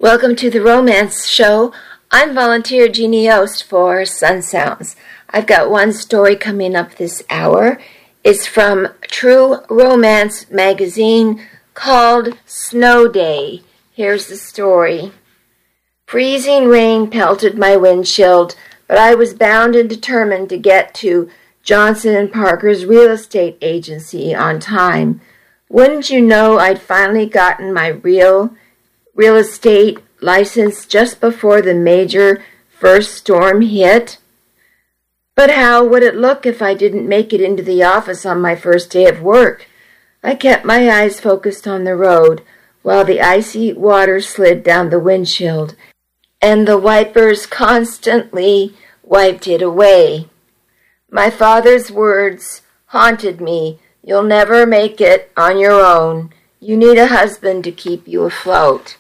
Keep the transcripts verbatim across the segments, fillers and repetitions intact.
Welcome to the Romance Show. I'm volunteer Jeannie Yost for Sun Sounds. I've got one story coming up this hour. It's from True Romance magazine called Snow Day. Here's the story. Freezing rain pelted my windshield, but I was bound and determined to get to Johnson and Parker's real estate agency on time. Wouldn't you know I'd finally gotten my real real estate license just before the major first storm hit? But how would it look if I didn't make it into the office on my first day of work? I kept my eyes focused on the road while the icy water slid down the windshield, and the wipers constantly wiped it away. My father's words haunted me. You'll never make it on your own. You need a husband to keep you afloat.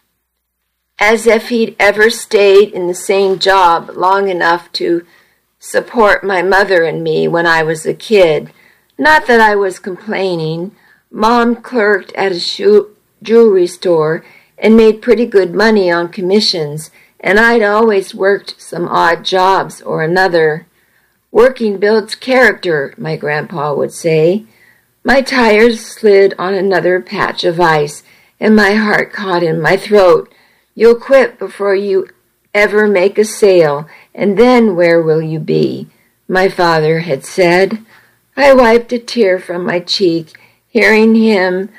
As if he'd ever stayed in the same job long enough to support my mother and me when I was a kid. Not that I was complaining. Mom clerked at a shoe jewelry store and made pretty good money on commissions, and I'd always worked some odd jobs or another. Working builds character, my grandpa would say. My tires slid on another patch of ice, and my heart caught in my throat. You'll quit before you ever make a sale, and then where will you be? My father had said. I wiped a tear from my cheek, hearing him,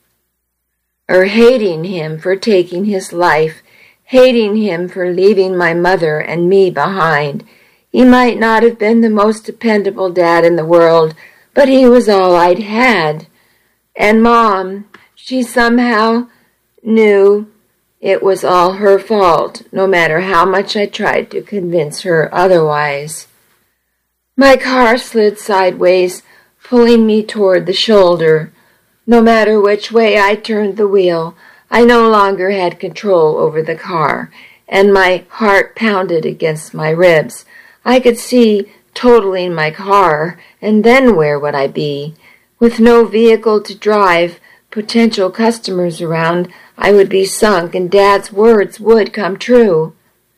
or hating him for taking his life, hating him for leaving my mother and me behind. He might not have been the most dependable dad in the world, but he was all I'd had. And Mom, she somehow knew it was all her fault, no matter how much I tried to convince her otherwise. My car slid sideways, pulling me toward the shoulder. No matter which way I turned the wheel, I no longer had control over the car, and my heart pounded against my ribs. I could see totaling my car, and then where would I be? With no vehicle to drive, potential customers around, I would be sunk, and Dad's words would come true.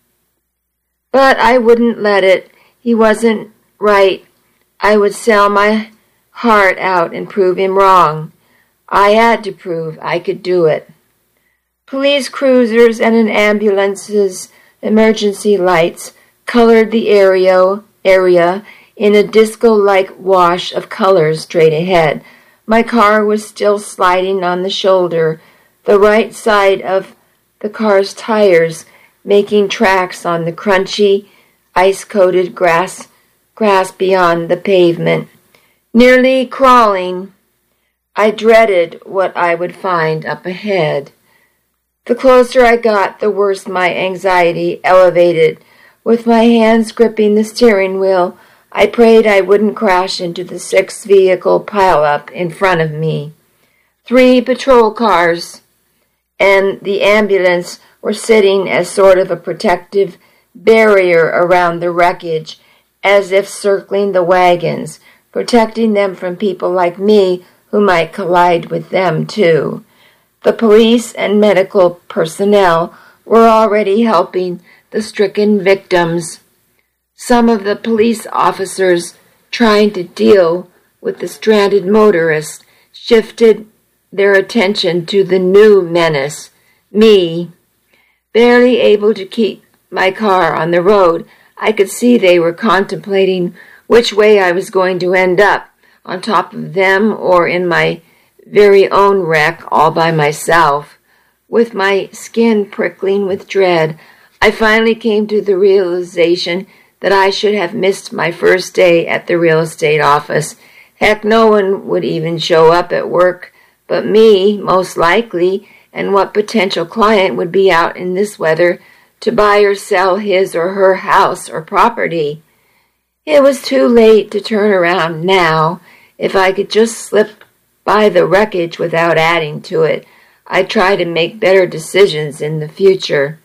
But I wouldn't let it. He wasn't right. I would sell my heart out and prove him wrong. I had to prove I could do it. Police cruisers and an ambulance's emergency lights colored the area, area in a disco-like wash of colors straight ahead. My car was still sliding on the shoulder, the right side of the car's tires making tracks on the crunchy, ice-coated grass, grass beyond the pavement. Nearly crawling, I dreaded what I would find up ahead. The closer I got, the worse my anxiety elevated. With my hands gripping the steering wheel, I prayed I wouldn't crash into the six-vehicle pileup in front of me. Three patrol cars and the ambulance were sitting as sort of a protective barrier around the wreckage, as if circling the wagons, protecting them from people like me who might collide with them too. The police and medical personnel were already helping the stricken victims. Some of the police officers trying to deal with the stranded motorists shifted their attention to the new menace, me. Barely able to keep my car on the road, I could see they were contemplating which way I was going to end up, on top of them or in my very own wreck all by myself. With my skin prickling with dread, I finally came to the realization that I should have missed my first day at the real estate office. Heck, no one would even show up at work but me, most likely, and what potential client would be out in this weather to buy or sell his or her house or property? It was too late to turn around now. If I could just slip by the wreckage without adding to it, I'd try to make better decisions in the future.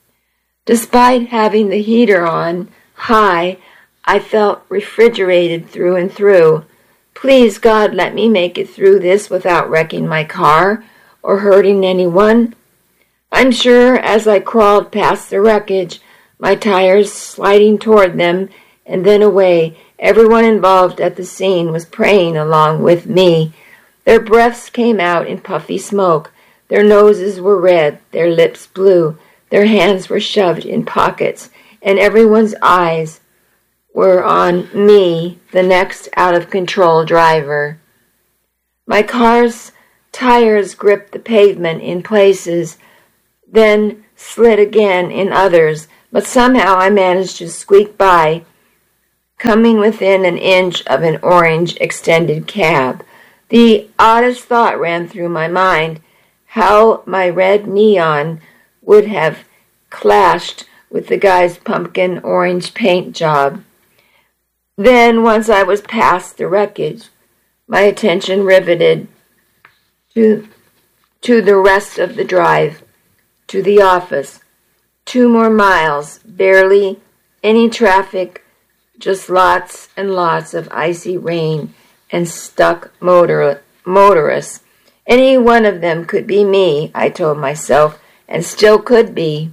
Despite having the heater on high, I felt refrigerated through and through. Please, God, let me make it through this without wrecking my car or hurting anyone. I'm sure as I crawled past the wreckage, my tires sliding toward them and then away, everyone involved at the scene was praying along with me. Their breaths came out in puffy smoke. Their noses were red, their lips blue, their hands were shoved in pockets, and everyone's eyes were on me, the next out-of-control driver. My car's tires gripped the pavement in places, then slid again in others, but somehow I managed to squeak by, coming within an inch of an orange extended cab. The oddest thought ran through my mind, how my red neon would have clashed with the guy's pumpkin orange paint job. Then, once I was past the wreckage, my attention riveted to, to the rest of the drive, to the office. Two more miles, barely any traffic, just lots and lots of icy rain and stuck motor, motorists. Any one of them could be me, I told myself, and still could be.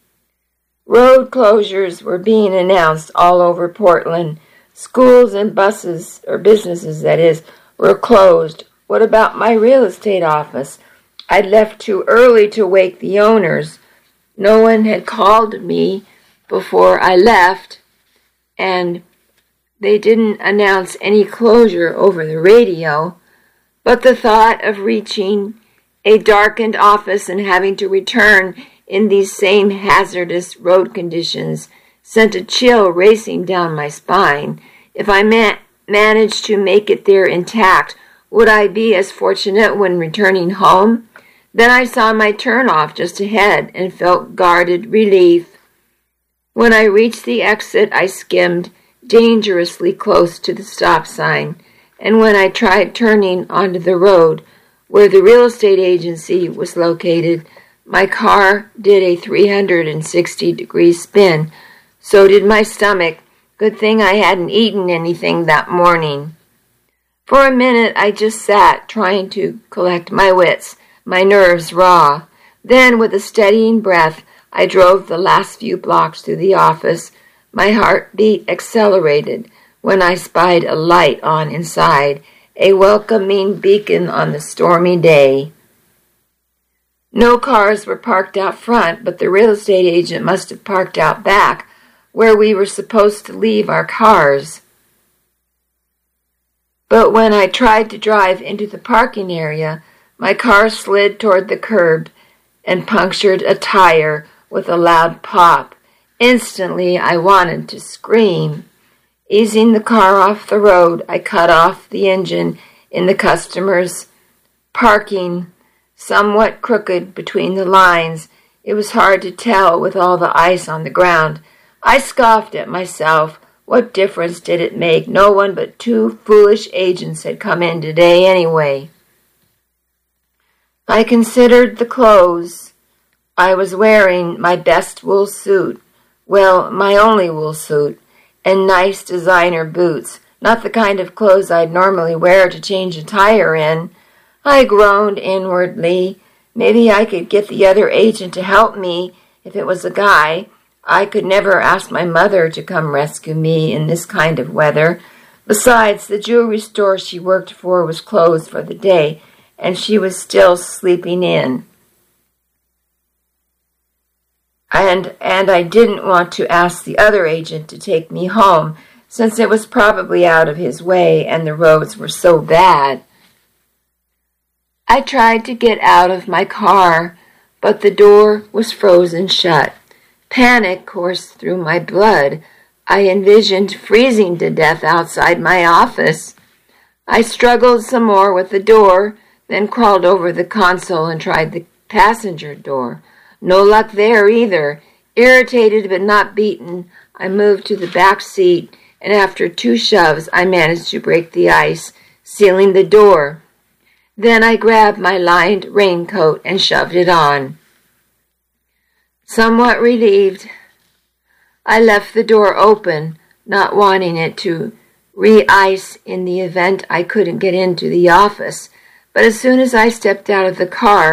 Road closures were being announced all over Portland. Schools and buses, or businesses that is, were closed. What about my real estate office? I'd left too early to wake the owners. No one had called me before I left, and they didn't announce any closure over the radio. But the thought of reaching a darkened office and having to return in these same hazardous road conditions sent a chill racing down my spine. If I ma- managed to make it there intact, would I be as fortunate when returning home? Then I saw my turnoff just ahead and felt guarded relief. When I reached the exit, I skimmed dangerously close to the stop sign, and when I tried turning onto the road where the real estate agency was located, my car did a three hundred sixty degree spin. So did my stomach. Good thing I hadn't eaten anything that morning. For a minute, I just sat, trying to collect my wits, my nerves raw. Then, with a steadying breath, I drove the last few blocks to the office. My heartbeat accelerated when I spied a light on inside, a welcoming beacon on the stormy day. No cars were parked out front, but the real estate agent must have parked out back, where we were supposed to leave our cars. But when I tried to drive into the parking area, my car slid toward the curb and punctured a tire with a loud pop. Instantly, I wanted to scream. Easing the car off the road, I cut off the engine in the customer's parking, somewhat crooked between the lines. It was hard to tell with all the ice on the ground. I scoffed at myself. What difference did it make? No one but two foolish agents had come in today anyway. I considered the clothes. I was wearing my best wool suit, well, my only wool suit, and nice designer boots, not the kind of clothes I'd normally wear to change a tire in. I groaned inwardly. Maybe I could get the other agent to help me if it was a guy. I could never ask my mother to come rescue me in this kind of weather. Besides, the jewelry store she worked for was closed for the day, and she was still sleeping in. And, and I didn't want to ask the other agent to take me home, since it was probably out of his way and the roads were so bad. I tried to get out of my car, but the door was frozen shut. Panic coursed through my blood. I envisioned freezing to death outside my office. I struggled some more with the door, then crawled over the console and tried the passenger door. No luck there either. Irritated but not beaten, I moved to the back seat, and after two shoves, I managed to break the ice, sealing the door. Then I grabbed my lined raincoat and shoved it on. Somewhat relieved, I left the door open, not wanting it to re-ice in the event I couldn't get into the office. But as soon as I stepped out of the car,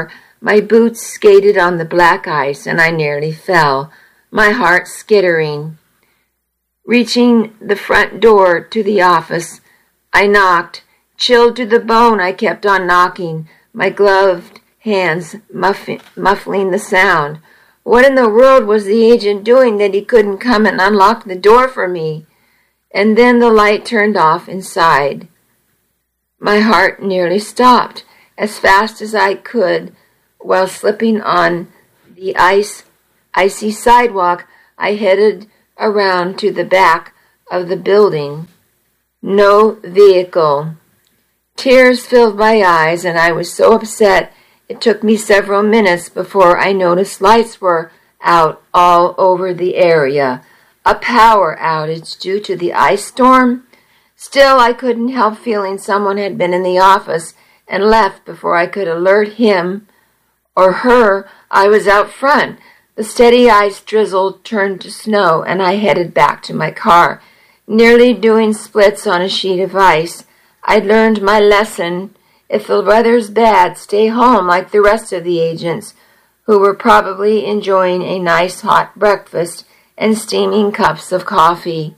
My boots skated on the black ice, and I nearly fell, my heart skittering. Reaching the front door to the office, I knocked. Chilled to the bone, I kept on knocking, my gloved hands muff- muffling the sound. What in the world was the agent doing that he couldn't come and unlock the door for me? And then the light turned off inside. My heart nearly stopped. As fast as I could, while slipping on the ice, icy sidewalk, I headed around to the back of the building. No vehicle. Tears filled my eyes, and I was so upset it took me several minutes before I noticed lights were out all over the area. A power outage due to the ice storm? Still, I couldn't help feeling someone had been in the office and left before I could alert him or her I was out front. The steady ice drizzle turned to snow, and I headed back to my car, nearly doing splits on a sheet of ice. I'd learned my lesson. If the weather's bad, stay home like the rest of the agents, who were probably enjoying a nice hot breakfast and steaming cups of coffee.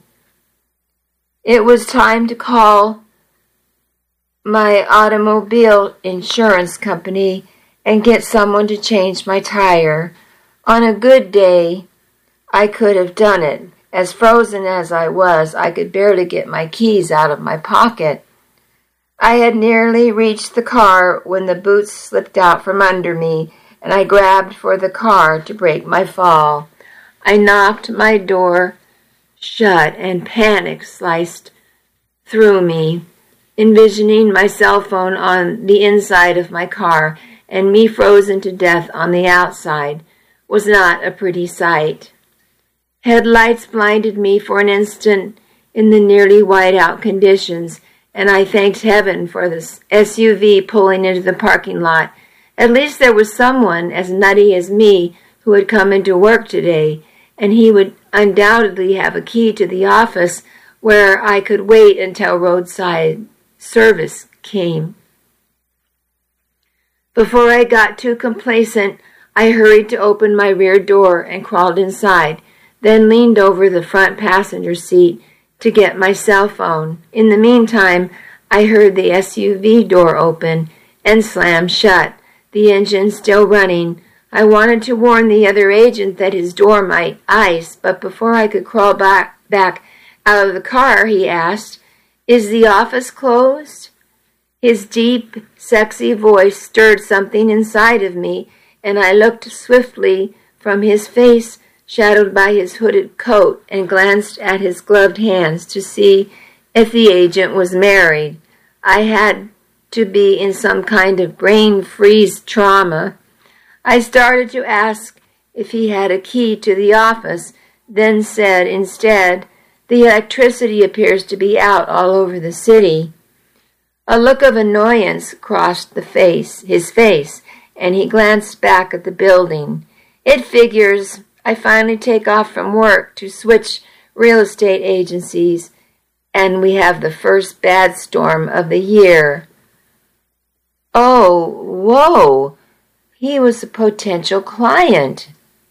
It was time to call my automobile insurance company and get someone to change my tire. On a good day, I could have done it. As frozen as I was, I could barely get my keys out of my pocket. I had nearly reached the car when the boots slipped out from under me, and I grabbed for the car to break my fall. I knocked my door shut, and panic sliced through me, envisioning my cell phone on the inside of my car and me frozen to death on the outside was not a pretty sight. Headlights blinded me for an instant in the nearly white-out conditions, and I thanked heaven for the S U V pulling into the parking lot. At least there was someone as nutty as me who had come into work today, and he would undoubtedly have a key to the office where I could wait until roadside service came. Before I got too complacent, I hurried to open my rear door and crawled inside, then leaned over the front passenger seat to get my cell phone. In the meantime, I heard the S U V door open and slam shut, the engine still running. I wanted to warn the other agent that his door might ice, but before I could crawl back, back out of the car, he asked, "Is the office closed?" His deep, sexy voice stirred something inside of me, and I looked swiftly from his face, shadowed by his hooded coat, and glanced at his gloved hands to see if the agent was married. I had to be in some kind of brain freeze trauma. I started to ask if he had a key to the office, then said instead, "The electricity appears to be out all over the city." A look of annoyance crossed the face, his face, and he glanced back at the building. "It figures. I finally take off from work to switch real estate agencies, and we have the first bad storm of the year." Oh, whoa! He was a potential client.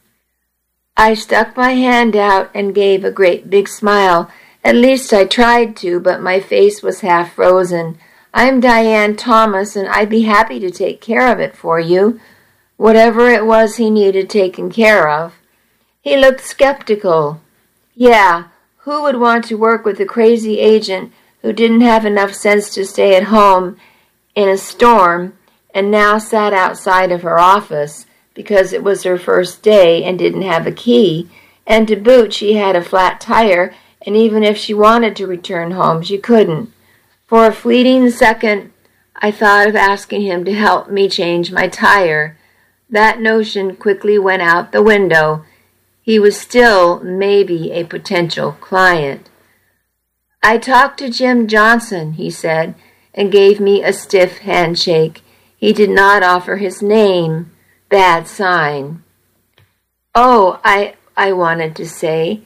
I stuck my hand out and gave a great big smile. At least I tried to, but my face was half frozen. "I'm Diane Thomas, and I'd be happy to take care of it for you," whatever it was he needed taken care of. He looked skeptical. Yeah, who would want to work with a crazy agent who didn't have enough sense to stay at home in a storm and now sat outside of her office because it was her first day and didn't have a key, and to boot she had a flat tire, and even if she wanted to return home, she couldn't. For a fleeting second, I thought of asking him to help me change my tire. That notion quickly went out the window. He was still maybe a potential client. "I talked to Jim Johnson," he said, and gave me a stiff handshake. He did not offer his name. Bad sign. Oh, I I wanted to say,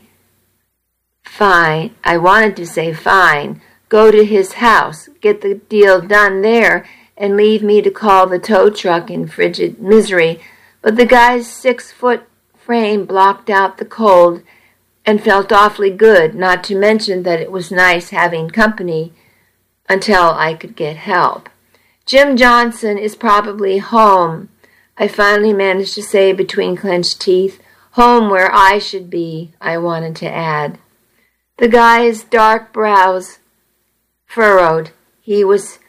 fine. I wanted to say fine. Go to his house, get the deal done there, and leave me to call the tow truck in frigid misery, but the guy's six-foot frame blocked out the cold and felt awfully good, not to mention that it was nice having company until I could get help. Jim Johnson is probably home, I finally managed to say between clenched teeth. Home where I should be, I wanted to add. The guy's dark brows furrowed. He was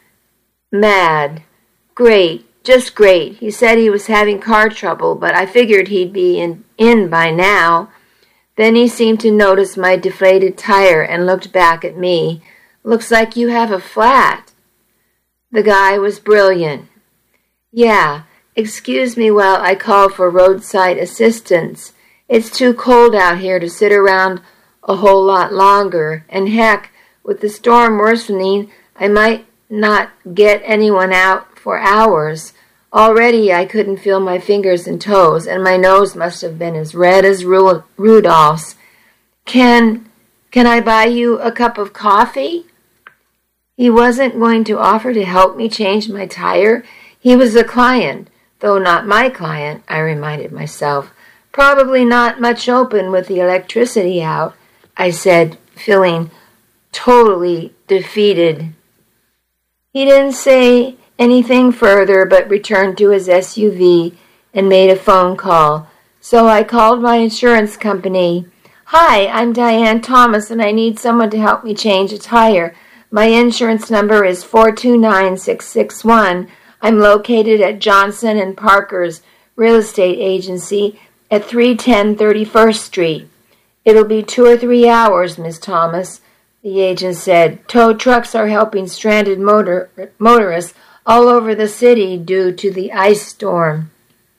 mad. Great, just great. He said he was having car trouble, but I figured he'd be in, in by now. Then he seemed to notice my deflated tire and looked back at me. Looks like you have a flat. The guy was brilliant. Yeah, excuse me while I call for roadside assistance. It's too cold out here to sit around a whole lot longer, and heck, with the storm worsening, I might not get anyone out for hours. Already I couldn't feel my fingers and toes, and my nose must have been as red as Ru- Rudolph's. Can, can I buy you a cup of coffee? He wasn't going to offer to help me change my tire. He was a client, though not my client, I reminded myself. Probably not much open with the electricity out, I said, feeling totally defeated. He didn't say anything further, but returned to his S U V and made a phone call. So I called my insurance company. Hi, I'm Diane Thomas, and I need someone to help me change a tire. My insurance number is four two nine six six one. I'm located at Johnson and Parker's real estate agency at three ten thirty-first Street. It'll be two or three hours, Miss Thomas, the agent said. Tow trucks are helping stranded motor, motorists all over the city due to the ice storm.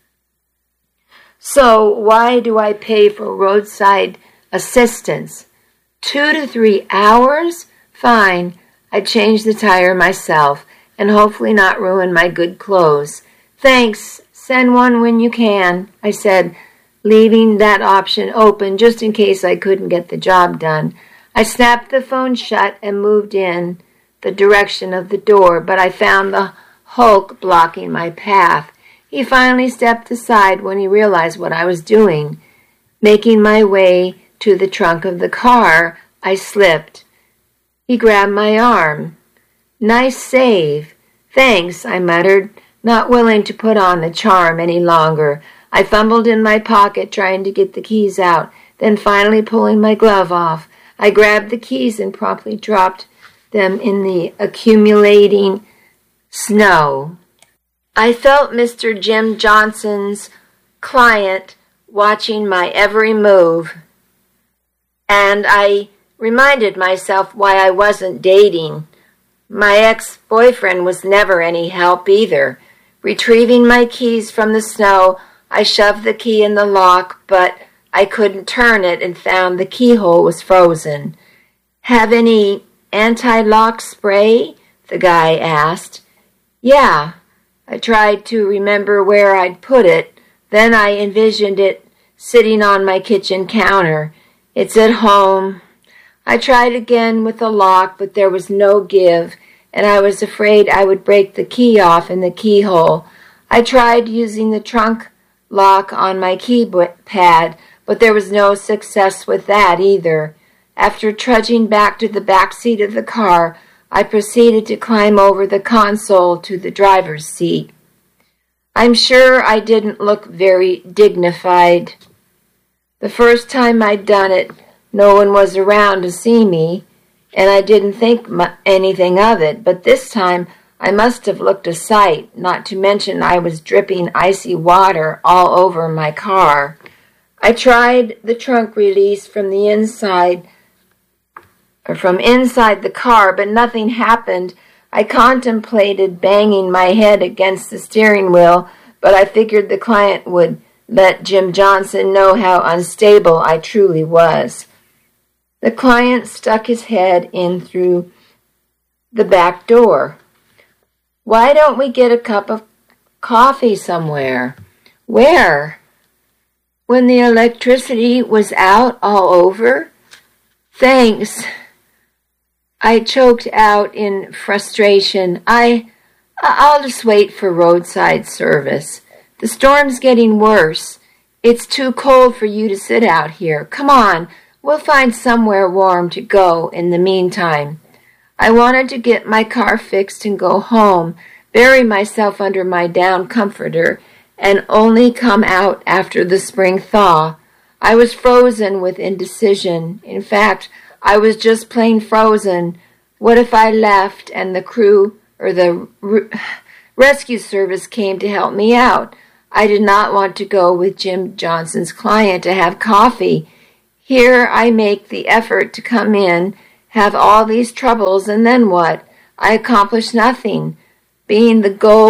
So why do I pay for roadside assistance? Two to three hours? Fine, I'd change the tire myself and hopefully not ruin my good clothes. Thanks, send one when you can, I said, leaving that option open just in case I couldn't get the job done. I snapped the phone shut and moved in the direction of the door, but I found the Hulk blocking my path. He finally stepped aside when he realized what I was doing. Making my way to the trunk of the car, I slipped. He grabbed my arm. Nice save. Thanks, I muttered, not willing to put on the charm any longer. I fumbled in my pocket trying to get the keys out, then finally pulling my glove off. I grabbed the keys and promptly dropped them in the accumulating snow. I felt Mister Jim Johnson's client watching my every move, and I reminded myself why I wasn't dating. My ex-boyfriend was never any help either. Retrieving my keys from the snow, I shoved the key in the lock, but I couldn't turn it and found the keyhole was frozen. Have any anti-lock spray? The guy asked. Yeah. I tried to remember where I'd put it. Then I envisioned it sitting on my kitchen counter. It's at home. I tried again with the lock, but there was no give, and I was afraid I would break the key off in the keyhole. I tried using the trunk lock on my keypad, but there was no success with that either. After trudging back to the back seat of the car, I proceeded to climb over the console to the driver's seat. I'm sure I didn't look very dignified. The first time I'd done it, no one was around to see me, and I didn't think mu- anything of it, but this time I must have looked a sight, not to mention I was dripping icy water all over my car. I tried the trunk release from the inside, or from inside the car, but nothing happened. I contemplated banging my head against the steering wheel, but I figured the client would let Jim Johnson know how unstable I truly was. The client stuck his head in through the back door. Why don't we get a cup of coffee somewhere? Where? When the electricity was out all over? Thanks. I choked out in frustration. I, I'll just wait for roadside service. The storm's getting worse. It's too cold for you to sit out here. Come on, we'll find somewhere warm to go in the meantime. I wanted to get my car fixed and go home, bury myself under my down comforter, and only come out after the spring thaw. I was frozen with indecision. In fact, I was just plain frozen. What if I left and the crew or the re- rescue service came to help me out? I did not want to go with Jim Johnson's client to have coffee. Here I make the effort to come in, have all these troubles, and then what? I accomplish nothing. Being the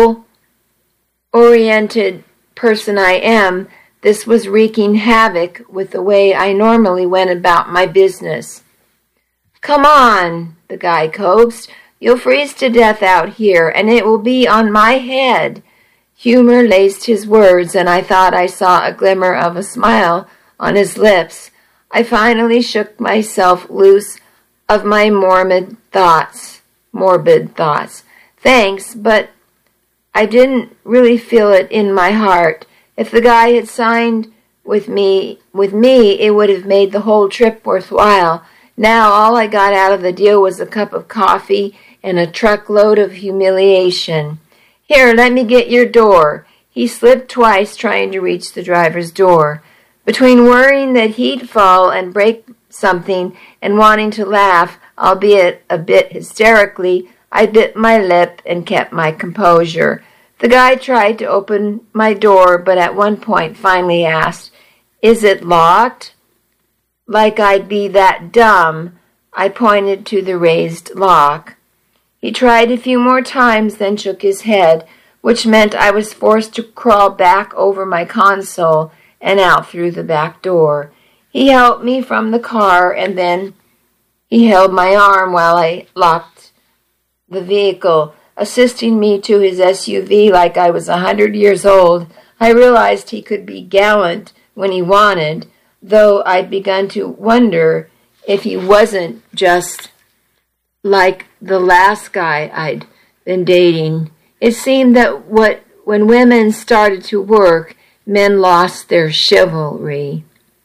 goal-oriented person I am, this was wreaking havoc with the way I normally went about my business. Come on, the guy coaxed. You'll freeze to death out here, and it will be on my head. Humor laced his words, and I thought I saw a glimmer of a smile on his lips. I finally shook myself loose of my morbid thoughts. Morbid thoughts. Thanks, but I didn't really feel it in my heart. If the guy had signed with me, with me, it would have made the whole trip worthwhile. Now all I got out of the deal was a cup of coffee and a truckload of humiliation. Here, let me get your door. He slipped twice, trying to reach the driver's door. Between worrying that he'd fall and break something and wanting to laugh, albeit a bit hysterically, I bit my lip and kept my composure. The guy tried to open my door, but at one point finally asked, "Is it locked?" Like I'd be that dumb, I pointed to the raised lock. He tried a few more times, then shook his head, which meant I was forced to crawl back over my console and out through the back door. He helped me from the car, and then he held my arm while I locked the vehicle, assisting me to his S U V like I was a hundred years old. I realized he could be gallant when he wanted, though I'd begun to wonder if he wasn't just like the last guy I'd been dating. It seemed that what when women started to work, men lost their chivalry.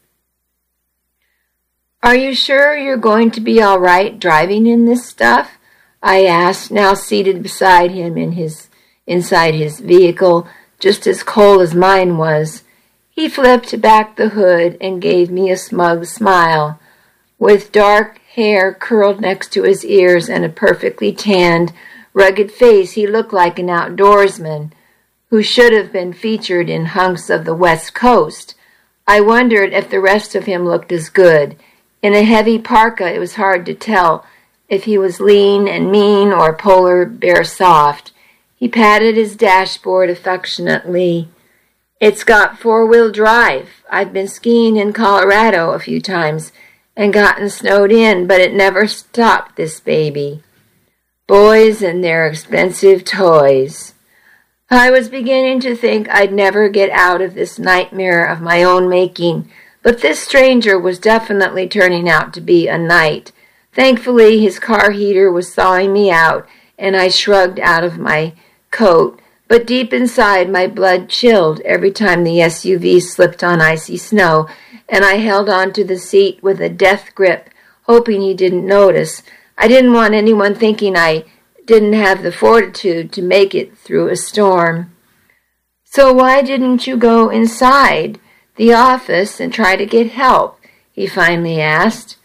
Are you sure you're going to be all right driving in this stuff? I asked, now seated beside him in his inside his vehicle, just as cold as mine was. He flipped back the hood and gave me a smug smile. With dark hair curled next to his ears and a perfectly tanned, rugged face, he looked like an outdoorsman who should have been featured in hunks of the West Coast. I wondered if the rest of him looked as good. In a heavy parka, it was hard to tell if he was lean and mean or polar bear soft. He patted his dashboard affectionately. It's got four-wheel drive. I've been skiing in Colorado a few times and gotten snowed in, but it never stopped this baby. Boys and their expensive toys. I was beginning to think I'd never get out of this nightmare of my own making, but this stranger was definitely turning out to be a knight. Thankfully, his car heater was thawing me out, and I shrugged out of my coat. But deep inside, my blood chilled every time the S U V slipped on icy snow, and I held on to the seat with a death grip, hoping he didn't notice. I didn't want anyone thinking I didn't have the fortitude to make it through a storm. So why didn't you go inside the office and try to get help? He finally asked.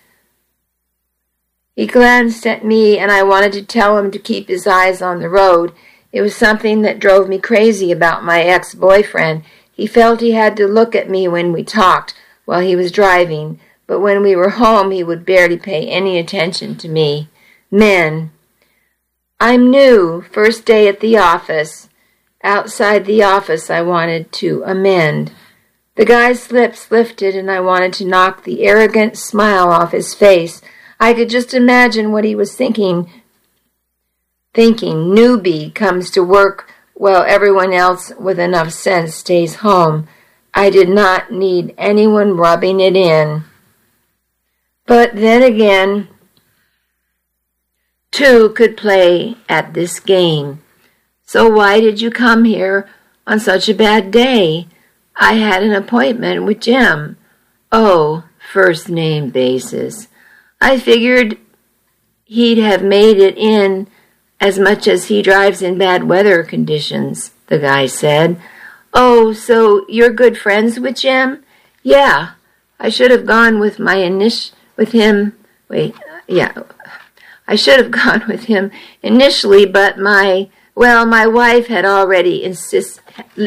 He glanced at me, and I wanted to tell him to keep his eyes on the road. It was something that drove me crazy about my ex-boyfriend. He felt he had to look at me when we talked while he was driving, but when we were home, he would barely pay any attention to me. Men. I'm new, first day at the office. Outside the office, I wanted to amend. The guy's lips lifted, and I wanted to knock the arrogant smile off his face. I could just imagine what he was thinking. Thinking, newbie comes to work while everyone else with enough sense stays home. I did not need anyone rubbing it in. But then again, two could play at this game. So why did you come here on such a bad day? I had an appointment with Jim. Oh, first name basis. I figured he'd have made it in as much as he drives in bad weather conditions, the guy said. Oh, so you're good friends with Jim? Yeah, I should have gone with my init- with him. Wait, yeah, I should have gone with him initially, but my, well, my wife had already insist.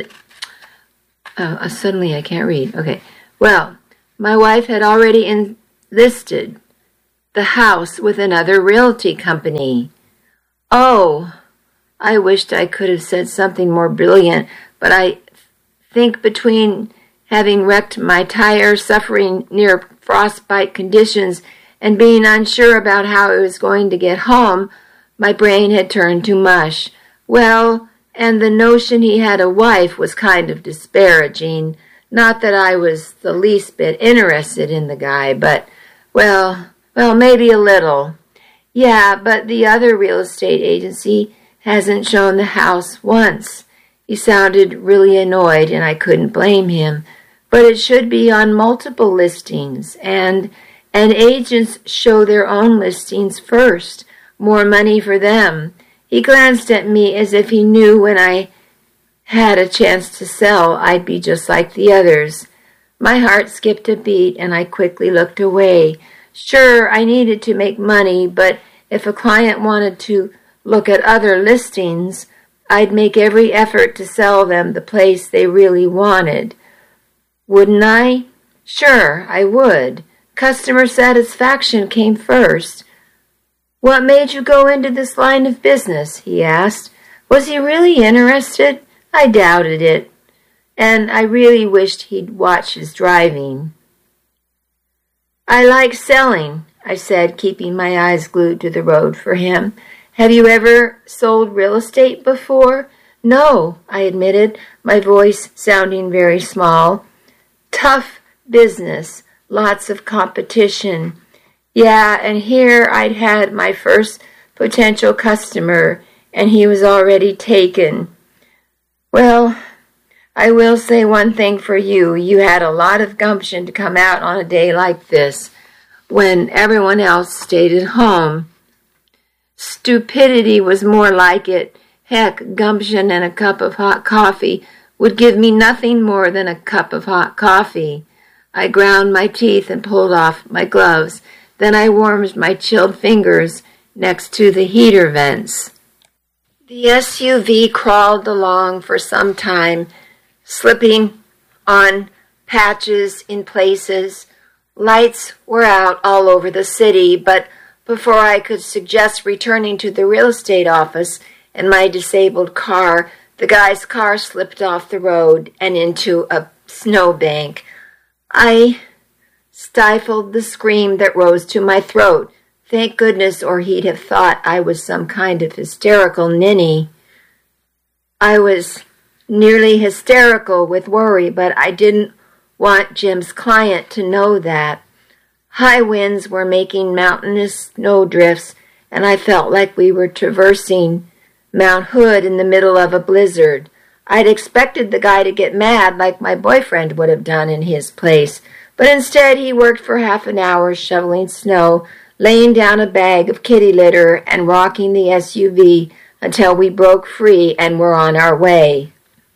Oh, suddenly I can't read. Okay, well, my wife had already enlisted the house with another realty company. Oh, I wished I could have said something more brilliant, but I think between having wrecked my tire, suffering near frostbite conditions, and being unsure about how I was going to get home, my brain had turned to mush. Well, and the notion he had a wife was kind of disparaging. Not that I was the least bit interested in the guy, but, well, well, maybe a little. Yeah, but the other real estate agency hasn't shown the house once. He sounded really annoyed, and I couldn't blame him. But it should be on multiple listings, and and agents show their own listings first. More money for them. He glanced at me as if he knew when I had a chance to sell, I'd be just like the others. My heart skipped a beat, and I quickly looked away. Sure, I needed to make money, but if a client wanted to look at other listings, I'd make every effort to sell them the place they really wanted. Wouldn't I? Sure, I would. Customer satisfaction came first. What made you go into this line of business? He asked. Was he really interested? I doubted it, and I really wished he'd watch his driving. I like selling, I said, keeping my eyes glued to the road for him. Have you ever sold real estate before? No, I admitted, my voice sounding very small. Tough business, lots of competition. Yeah, and here I'd had my first potential customer, and he was already taken. Well, I will say one thing for you. You had a lot of gumption to come out on a day like this, when everyone else stayed at home. Stupidity was more like it. Heck, gumption and a cup of hot coffee would give me nothing more than a cup of hot coffee. I ground my teeth and pulled off my gloves. Then I warmed my chilled fingers next to the heater vents. The S U V crawled along for some time, slipping on patches in places. Lights were out all over the city, but before I could suggest returning to the real estate office in my disabled car, the guy's car slipped off the road and into a snowbank. I stifled the scream that rose to my throat. Thank goodness, or he'd have thought I was some kind of hysterical ninny. I was nearly hysterical with worry, but I didn't want Jim's client to know that. High winds were making mountainous snowdrifts, and I felt like we were traversing Mount Hood in the middle of a blizzard. I'd expected the guy to get mad like my boyfriend would have done in his place, but instead he worked for half an hour shoveling snow, laying down a bag of kitty litter, and rocking the S U V until we broke free and were on our way.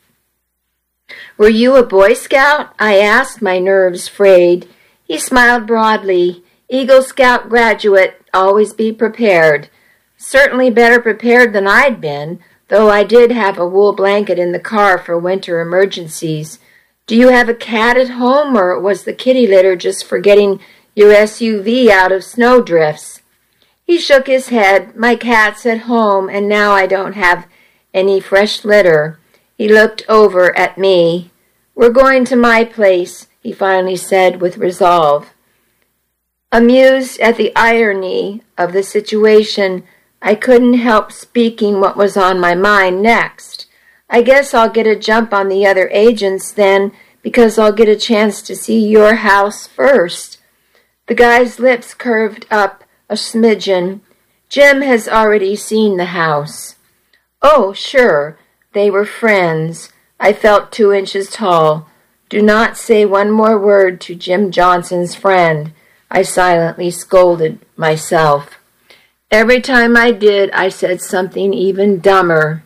Were you a Boy Scout? I asked, my nerves frayed. He smiled broadly. Eagle Scout graduate, always be prepared. Certainly better prepared than I'd been, though I did have a wool blanket in the car for winter emergencies. Do you have a cat at home, or was the kitty litter just for getting your S U V out of snowdrifts? He shook his head. My cat's at home, and now I don't have any fresh litter. He looked over at me. We're going to my place, he finally said with resolve. Amused at the irony of the situation, I couldn't help speaking what was on my mind next. I guess I'll get a jump on the other agents then, because I'll get a chance to see your house first. The guy's lips curved up a smidgen. Jim has already seen the house. Oh, sure, they were friends. I felt two inches tall. Do not say one more word to Jim Johnson's friend, I silently scolded myself. Every time I did, I said something even dumber.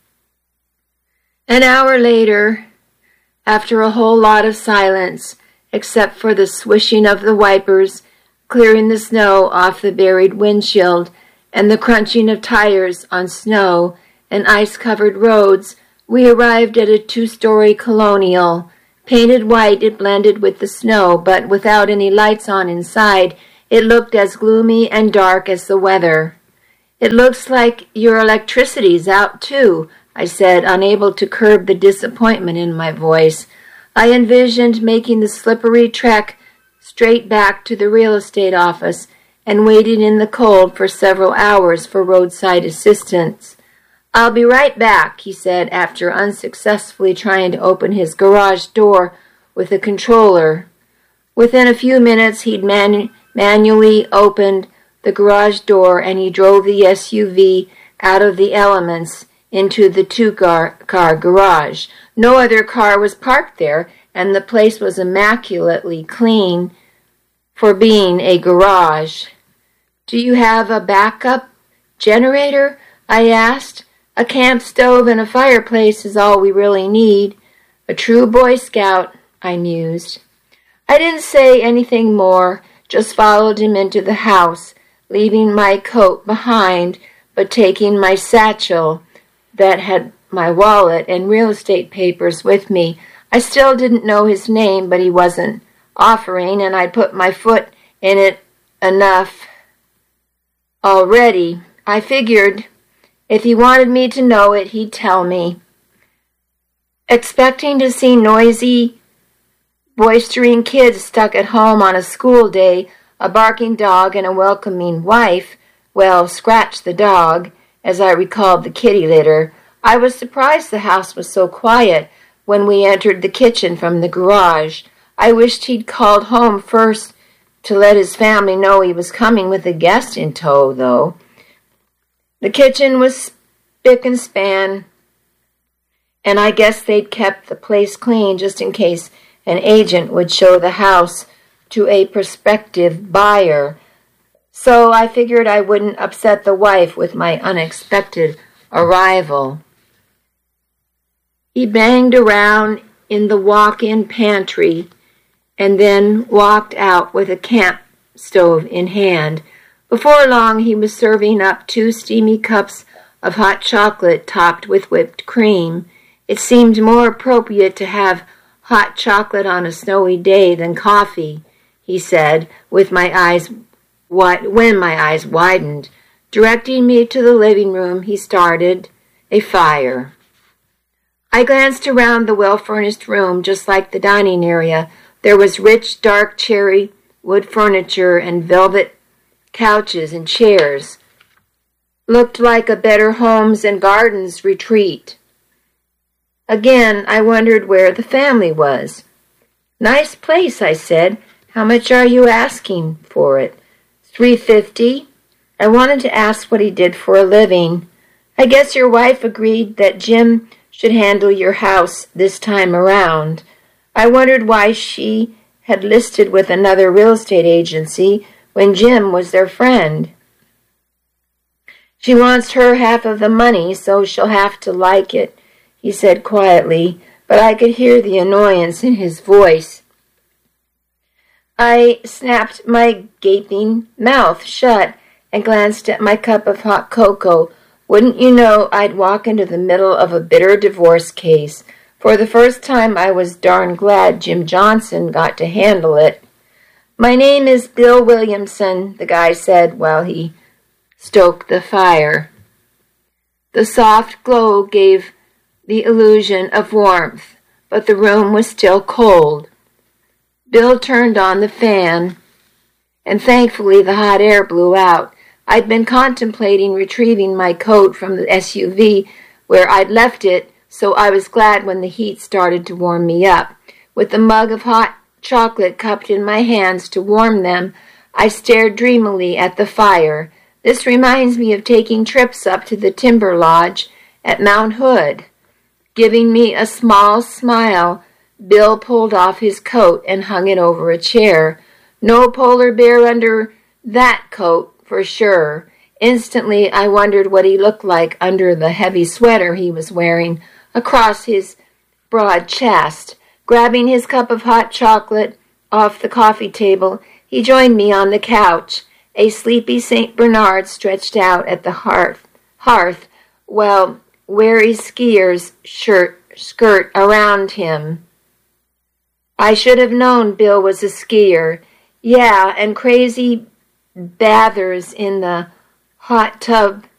An hour later, after a whole lot of silence, except for the swishing of the wipers, clearing the snow off the buried windshield, and the crunching of tires on snow and ice-covered roads, we arrived at a two-story colonial. Painted white, it blended with the snow, but without any lights on inside, it looked as gloomy and dark as the weather. It looks like your electricity's out, too, I said, unable to curb the disappointment in my voice. I envisioned making the slippery trek straight back to the real estate office and waiting in the cold for several hours for roadside assistance. I'll be right back, he said, after unsuccessfully trying to open his garage door with a controller. Within a few minutes, he'd manu- manually opened the garage door, and he drove the S U V out of the elements into the two-car car garage. No other car was parked there, and the place was immaculately clean for being a garage. Do you have a backup generator? I asked. A camp stove and a fireplace is all we really need. A true Boy Scout, I mused. I didn't say anything more, just followed him into the house, leaving my coat behind, but taking my satchel that had my wallet and real estate papers with me. I still didn't know his name, but he wasn't offering, and I put my foot in it enough already. I figured if he wanted me to know it, he'd tell me. Expecting to see noisy, boistering kids stuck at home on a school day, a barking dog and a welcoming wife, well, scratch the dog, as I recalled the kitty litter, I was surprised the house was so quiet when we entered the kitchen from the garage. I wished he'd called home first to let his family know he was coming with a guest in tow, though. The kitchen was spick and span, and I guess they'd kept the place clean just in case an agent would show the house to a prospective buyer. So I figured I wouldn't upset the wife with my unexpected arrival. He banged around in the walk-in pantry and then walked out with a camp stove in hand. Before long, he was serving up two steamy cups of hot chocolate topped with whipped cream. It seemed more appropriate to have hot chocolate on a snowy day than coffee, he said, with my eyes wi- when my eyes widened. Directing me to the living room, he started a fire. I glanced around the well-furnished room, just like the dining area. There was rich, dark cherry wood furniture and velvet couches and chairs. Looked like a Better Homes and Gardens retreat. Again, I wondered where the family was. Nice place, I said. How much are you asking for it? Three fifty. I wanted to ask what he did for a living. I guess your wife agreed that Jim should handle your house this time around. I wondered why she had listed with another real estate agency when Jim was their friend. She wants her half of the money, so she'll have to like it, he said quietly, but I could hear the annoyance in his voice. I snapped my gaping mouth shut and glanced at my cup of hot cocoa. Wouldn't you know, I'd walk into the middle of a bitter divorce case. For the first time, I was darn glad Jim Johnson got to handle it. My name is Bill Williamson, the guy said while he stoked the fire. The soft glow gave the illusion of warmth, but the room was still cold. Bill turned on the fan, and thankfully the hot air blew out. I'd been contemplating retrieving my coat from the S U V where I'd left it, so I was glad when the heat started to warm me up. With a mug of hot chocolate cupped in my hands to warm them, I stared dreamily at the fire. This reminds me of taking trips up to the timber lodge at Mount Hood. Giving me a small smile, Bill pulled off his coat and hung it over a chair. No polar bear under that coat, for sure. Instantly, I wondered what he looked like under the heavy sweater he was wearing across his broad chest. Grabbing his cup of hot chocolate off the coffee table, he joined me on the couch. A sleepy Saint Bernard stretched out at the hearth, hearth while weary skiers shirt, skirt around him. I should have known Bill was a skier. Yeah, and crazy bathers in the hot tub